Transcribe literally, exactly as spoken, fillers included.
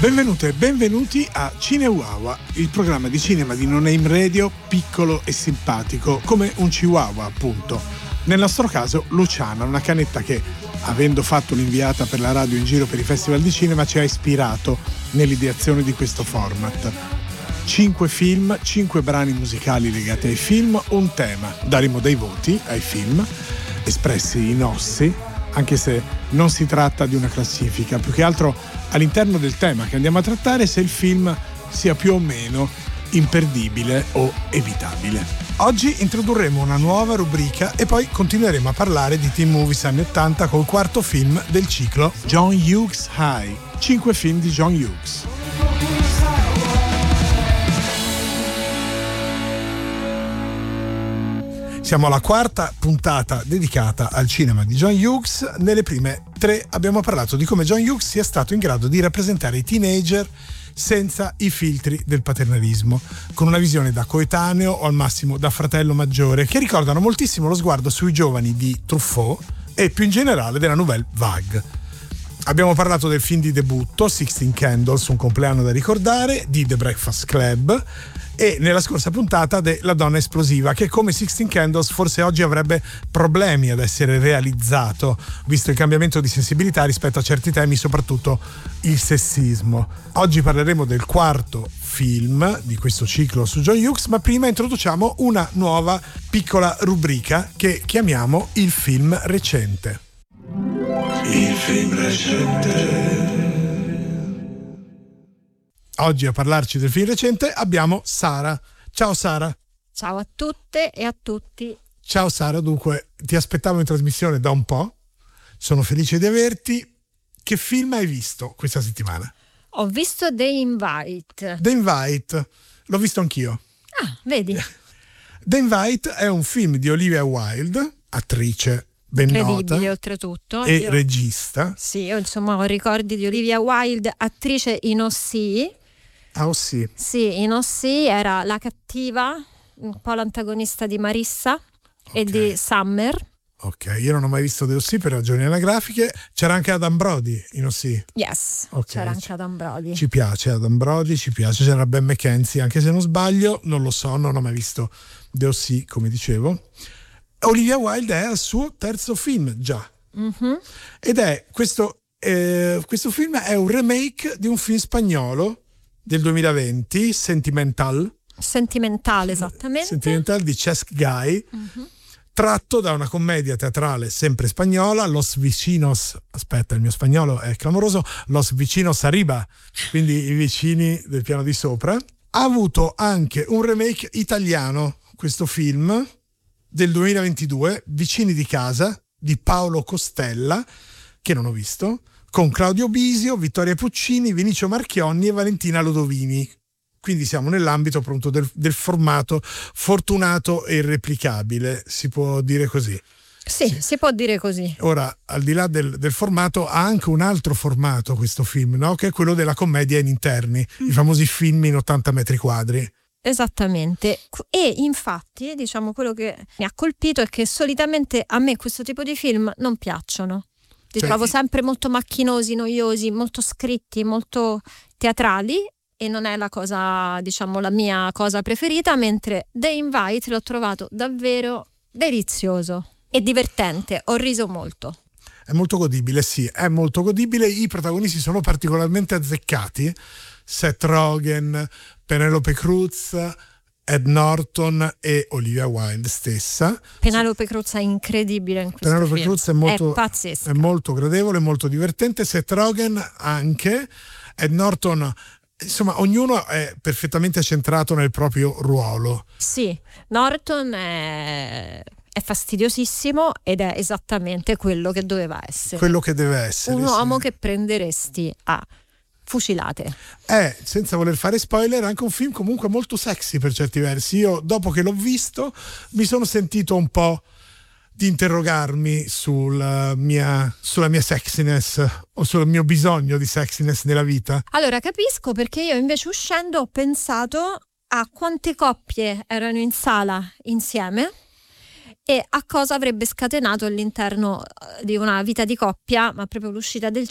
Benvenute e benvenuti a Cineuawa, il programma di cinema di No Name Radio, piccolo e simpatico, come un chihuahua appunto. Nel nostro caso Luciana, una canetta che, avendo fatto l'inviata per la radio in giro per i festival di cinema, ci ha ispirato nell'ideazione di questo format. Cinque film, cinque brani musicali legati ai film, un tema. Daremo dei voti ai film, espressi in ossi, anche se non si tratta di una classifica, più che altro all'interno del tema che andiamo a trattare, se il film sia più o meno imperdibile o evitabile. Oggi introdurremo una nuova rubrica e poi continueremo a parlare di Teen Movies anni ottanta col quarto film del ciclo John Hughes High. Cinque film di John Hughes. Siamo alla quarta puntata dedicata al cinema di John Hughes. Nelle prime tre abbiamo parlato di come John Hughes sia stato in grado di rappresentare i teenager senza i filtri del paternalismo, con una visione da coetaneo o al massimo da fratello maggiore, che ricordano moltissimo lo sguardo sui giovani di Truffaut e più in generale della Nouvelle Vague. Abbiamo parlato del film di debutto sixteen Candles, un compleanno da ricordare, di The Breakfast Club, e nella scorsa puntata de La donna esplosiva, che come sixteen Candles forse oggi avrebbe problemi ad essere realizzato, visto il cambiamento di sensibilità rispetto a certi temi, soprattutto il sessismo. Oggi parleremo del quarto film di questo ciclo su John Hughes, ma prima introduciamo una nuova piccola rubrica che chiamiamo Il film recente. Il film recente. Oggi a parlarci del film recente abbiamo Sara. Ciao Sara. Ciao a tutte e a tutti. Ciao Sara, dunque ti aspettavo in trasmissione da un po', sono felice di averti. Che film hai visto questa settimana? Ho visto The Invite. The Invite, l'ho visto anch'io. Ah, vedi? The Invite è un film di Olivia Wilde, attrice ben incredibile nota oltretutto e io, regista. Sì, io insomma ho ricordi di Olivia Wilde, attrice in O C. Ah, oh sì. Sì, in O C era la cattiva, un po' l'antagonista di Marissa, okay, e di Summer. Ok, io non ho mai visto The O C per ragioni anagrafiche. C'era anche Adam Brody in O C. Yes, okay, c'era anche Adam Brody. Ci piace Adam Brody, ci piace. C'era Ben McKenzie, anche se non sbaglio, non lo so, non ho mai visto The O C, come dicevo. Olivia Wilde è al suo terzo film già. Mm-hmm. Ed è questo, eh, questo film è un remake di un film spagnolo del duemilaventi, Sentimental. Sentimentale, esattamente. Sentimental di Cesc Gai, mm-hmm, tratto da una commedia teatrale sempre spagnola, Los Vecinos, aspetta, il mio spagnolo è clamoroso, Los Vecinos Arriba, quindi i vicini del piano di sopra. Ha avuto anche un remake italiano, questo film, del duemilaventidue, Vicini di casa, di Paolo Costella, che non ho visto, con Claudio Bisio, Vittoria Puccini, Vinicio Marchionni e Valentina Lodovini. Quindi siamo nell'ambito appunto del, del formato fortunato e irreplicabile, si può dire così. Sì, sì, si può dire così. Ora, al di là del, del formato, ha anche un altro formato questo film, no? Che è quello della commedia in interni, mm. i famosi film in ottanta metri quadri. Esattamente, e infatti diciamo quello che mi ha colpito è che solitamente a me questo tipo di film non piacciono, li cioè, trovo sempre molto macchinosi, noiosi, molto scritti, molto teatrali, e non è la cosa, diciamo, la mia cosa preferita, mentre The Invite l'ho trovato davvero delizioso e divertente, ho riso molto. È molto godibile, sì, è molto godibile, i protagonisti sono particolarmente azzeccati, Seth Rogen, Penelope Cruz, Ed Norton e Olivia Wilde stessa. Penelope Cruz è incredibile in questo Penelope film. Cruz è molto, è pazzesca, è molto gradevole, molto divertente. Seth Rogen anche, Ed Norton, insomma ognuno è perfettamente centrato nel proprio ruolo. Sì, Norton è... è fastidiosissimo ed è esattamente quello che doveva essere. Quello che deve essere. Un uomo sì. che prenderesti a fucilate. È, senza voler fare spoiler, anche un film comunque molto sexy per certi versi. Io dopo che l'ho visto mi sono sentito un po' di interrogarmi sulla mia, sulla mia sexiness o sul mio bisogno di sexiness nella vita. Allora capisco, perché io invece uscendo ho pensato a quante coppie erano in sala insieme e a cosa avrebbe scatenato all'interno di una vita di coppia, ma proprio l'uscita del